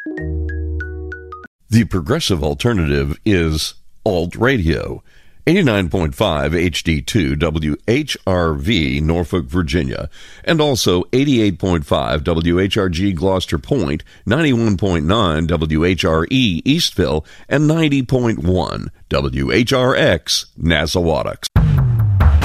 The progressive alternative is Alt Radio. 89.5 HD2 WHRV, Norfolk, Virginia, and also 88.5 WHRG Gloucester Point, 91.9 WHRE Eastville, and 90.1 WHRX Nassau.